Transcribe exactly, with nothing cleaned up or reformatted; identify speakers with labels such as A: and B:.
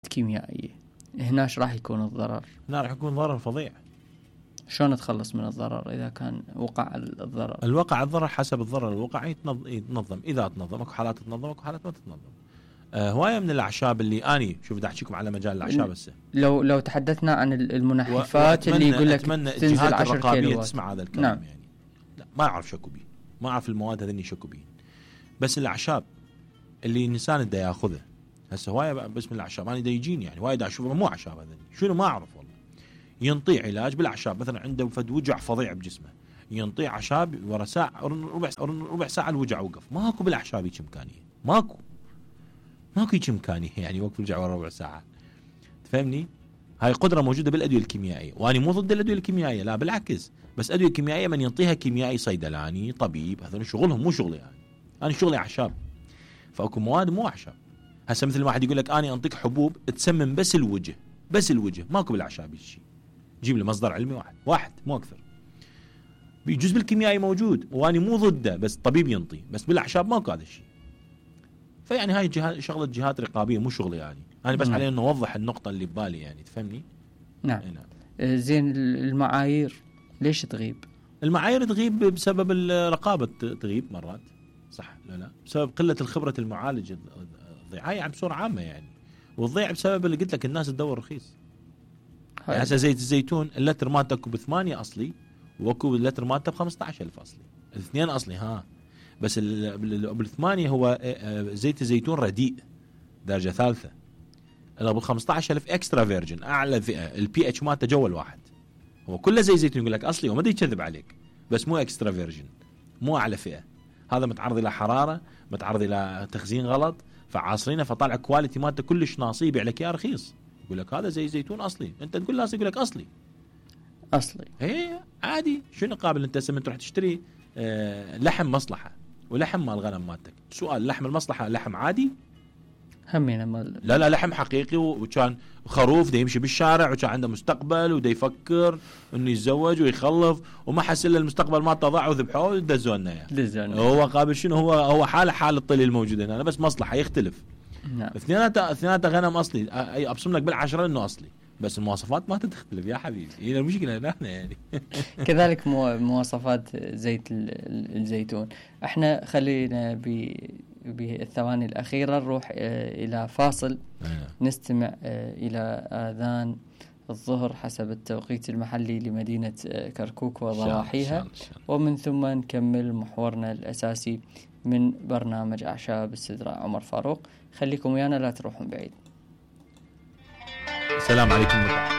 A: كيميائية، هنا ايش راح يكون الضرر؟
B: هنا راح يكون ضرر فظيع.
A: شلون نتخلص من الضرر إذا كان وقع الضرر؟
B: الوقع الضرر حسب الضرر الوقع يتنظم، إذا تنظم أكو حالات تتنظم أكو حالات ما تتنظم. آه هواية من الأعشاب اللي أني شوف بدي أحكيكم على مجال الأعشاب هسه.
A: لو لو تحدثنا عن المنحفات اللي يقول لك
B: تنزل عشر كيلو تسمع هذا الكلام.
A: نعم.
B: يعني لا ما أعرف شكو بيه، ما أعرف المواد هذني شكو بيه، بس الأعشاب اللي الإنسان دا يأخذه هسه هواية بس من الأعشاب أنا دا يجيني يعني وايد أشوفه مو أعشاب هذني شنو ما أعرف والله. ينطي علاج بالأعشاب، مثلا عنده فد وجع فظيع بجسمه ينطي أعشاب ورا ساعة ربع ربع ساعة الوجع وقف. ماكو بالأعشاب هيك إمكانية، ماكو ماكو هيك إمكانية يعني يوقف الوجع ورا ربع ساعة. تفهمني؟ هاي قدرة موجودة بالأدوية الكيميائية، وأنا مو ضد الأدوية الكيميائية لا بالعكس، بس أدوية كيميائية من ينطيها كيميائي صيدلاني طبيب هذول شغلهم مو شغلي يعني. أنا شغلي أعشاب، فأكو مواد مو أعشاب. هسه مثل واحد يقول لك أنا أنطيك حبوب تسمم بس الوجه بس الوجه، ماكو بالأعشاب شيء. جيب لي مصدر علمي واحد واحد مو أكثر. بجزء بالكيميائي موجود وأنا مو ضده، بس طبيب ينطي، بس بالأعشاب ماكو هذا الشيء. فيعني هاي جهات شغلة جهات رقابية مو شغلي يعني. أنا بس علينا نوضح النقطة اللي ببالي يعني. تفهمني؟
A: نعم. نعم. زين المعايير ليش تغيب؟
B: المعايير تغيب بسبب الرقابة، تغيب مرات صح لا لا بسبب قلة الخبرة المعالج الضيعة يعني بصورة عامة يعني. والضيع بسبب اللي قلت لك الناس تدور رخيص. يعني هسه زيت الزيتون اللتر مالته اكو بثمانية اصلي واكو اللتر مالته بخمسة عشر الف اصلي، الاثنين اصلي ها، بس بالثمانية هو زيت الزيتون رديء درجة ثالثة، ابو خمسة عشر الف اكسترا فيرجن اعلى فئة، البي اتش مالته جوا الواحد، هو كله زي زيتون يقول لك اصلي وما يكذب عليك، بس مو اكسترا فيرجن مو اعلى فئة. هذا متعرض الى حرارة، متعرض الى تخزين غلط، فعاصرينه فطالع كواليتي مالته كلش ناصي، يبيع لك اياه رخيص يقول لك هذا زي زيتون اصلي، انت تقول له يقول لك اصلي
A: اصلي
B: ايه عادي. شنو قابل انت هسه من تروح تشتري آه لحم مصلحه ولحم مال غنم مالتك، سؤال لحم المصلحه لحم عادي
A: همينه مال
B: لا لا لحم حقيقي وكان خروف دا يمشي بالشارع وكان عنده مستقبل ودا يفكر انه يتزوج ويخلف وما حس الا المستقبل ما تضاع وذبحوه ودزونا اياه. هو قابل شنو هو هو حاله حال الطلي الموجود هنا بس مصلحه يختلف.
A: نعم.
B: اثنيناتها اثنيناتها غنم اصلي، اي ابصم لك بالعشره انه اصلي، بس المواصفات ما تختلف يا حبيبي، هي المشكله هنا يعني.
A: كذلك مواصفات زيت الزيتون. احنا خلينا ب بالثواني الاخيره نروح الى فاصل نستمع الى اذان الظهر حسب التوقيت المحلي لمدينه كركوك وضواحيها، ومن ثم نكمل محورنا الاساسي من برنامج أعشاب السدرة. عمر فاروق، خليكم ويانا لا تروحون بعيد.
B: السلام عليكم.